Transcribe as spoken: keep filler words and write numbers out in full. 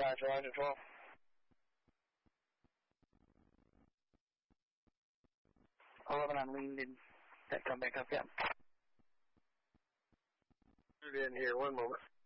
Roger, Roger, twelve. eleven on lean, did that come back up yet? In here, one moment.